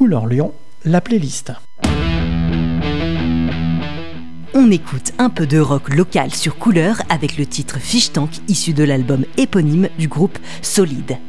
Couleur Lyon, la playlist. On écoute un peu de rock local sur Couleur avec le titre Fish Tank issu de l'album éponyme du groupe Solide.